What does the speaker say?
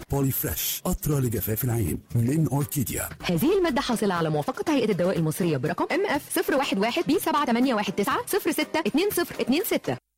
بولي فريش قطرة لجفاف العين من أوركيديا. هذه المادة حاصلة على موافقة هيئة الدواء المصرية برقم MF 011 B 7819 062026.